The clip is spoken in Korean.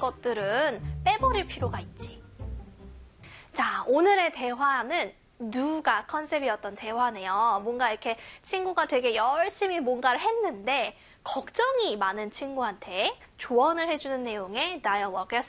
것들은 빼버릴 필요가 있지. 자, 오늘의 대화는 누가 컨셉이었던 대화네요. 뭔가 이렇게 친구가 되게 열심히 뭔가를 했는데 걱정이 많은 친구한테 조언을 해주는 내용의 다이얼로그였습니다.